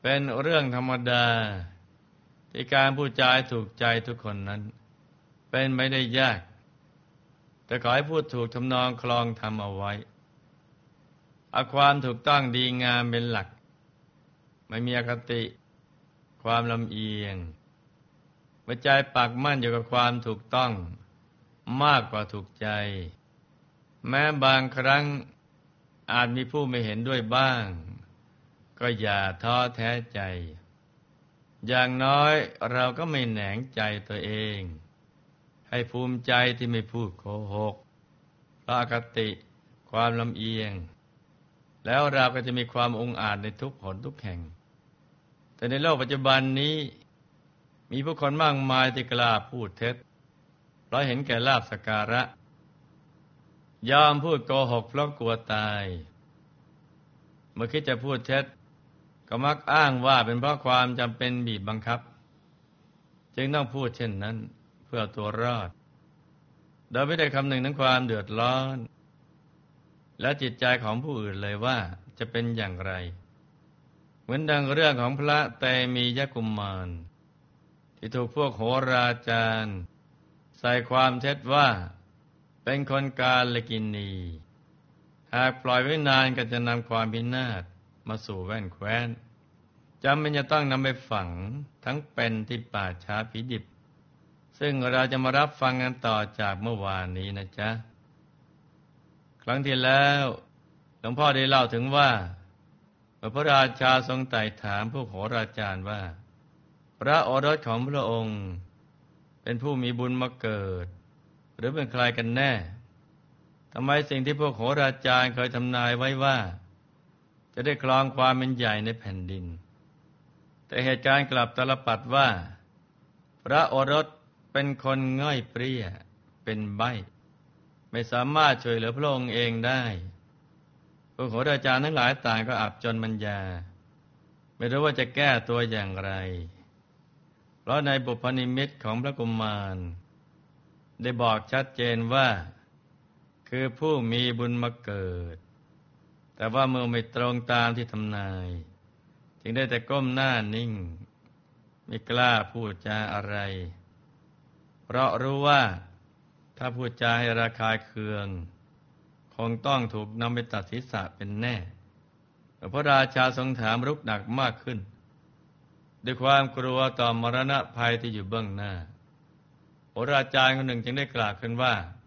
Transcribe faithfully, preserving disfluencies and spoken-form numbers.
เป็นเรื่องธรรมดาที่การพูดจาให้ถูกใจทุกคนนั้นเป็นไม่ได้ยากแต่ขอให้พูดถูกทำนองคลองธรรมเอาไว้เอาความถูกต้องดีงามเป็นหลักไม่มีอคติความลำเอียงหัวใจปักมั่นอยู่กับความถูกต้องมากกว่าถูกใจแม้บางครั้งอาจมีผู้ไม่เห็นด้วยบ้างก็อย่าท้อแท้ใจอย่างน้อยเราก็ไม่แหนงใจตัวเองให้ภูมิใจที่ไม่พูดโกหกเพราะอคติความลำเอียงแล้วเราก็จะมีความองอาจในทุกหนทุกแห่งแต่ในโลกปัจจุบันนี้มีผู้คนมากมายที่กล้าพูดเท็จเพราะเห็นแก่ลาภสักการะยอมพูดโกหกเพราะกลัวตายเมื่อคิดจะพูดเท็จก็มักอ้างว่าเป็นเพราะความจำเป็นบีบบังคับจึงต้องพูดเช่นนั้นเพื่อตัวรอดโดยไม่ได้คำนึงถึงความเดือดร้อนและจิตใจของผู้อื่นเลยว่าจะเป็นอย่างไรเหมือนดังเรื่องของพระเตมียกุมารที่ถูกพวกโหราจารย์ใส่ความเท็จว่าเป็นคนกาลกิณีหากปล่อยไว้นานก็จะนำความพินาศมาสู่แว่นแคว้นจำเป็นจะต้องนำไปฝังทั้งเป็นที่ป่าช้าผีดิบซึ่งเราจะมารับฟังกันต่อจากเมื่อวานนี้นะจ๊ะครั้งที่แล้วหลวงพ่อได้เล่าถึงว่าเมื่อพระราชาทรงไต่ถามพวกโหราจารย์ว่าพระโอรสของพระองค์เป็นผู้มีบุญมาเกิดหรือเป็นใครกันแน่ทำไมสิ่งที่พวกโหราจารย์เคยทำนายไว้ว่าจะได้ครองความเป็นใหญ่ในแผ่นดินแต่เหตุการณ์กลับตาลปัดว่าพระโอรสเป็นคนง่อยเปรี้ยเป็นใบ้ไม่สามารถช่วยเหลือพระองค์เองได้พวกโหราจารย์ทั้งหลายต่างก็อับจนปัญญาไม่รู้ว่าจะแก้ตัวอย่างไรเพราะในบุพนิมิตของพระกุมารได้บอกชัดเจนว่าคือผู้มีบุญมาเกิดแต่ว่าเมื่อไม่ตรงตามที่ทำนายจึงได้แต่ก้มหน้านิ่งไม่กล้าพูดจาอะไรเพราะรู้ว่าถ้าพูดจาให้ระคายเคืองคงต้องถูกนำไปตัดศีรษะเป็นแน่พระราชาทรงถามรุกหนักมากขึ้นด้วยความกลัวต่อมรณะภัยที่อยู่เบื้องหน้าโหราจารย์คนหนึ่งจึงได้กล่าวขึ้นว่า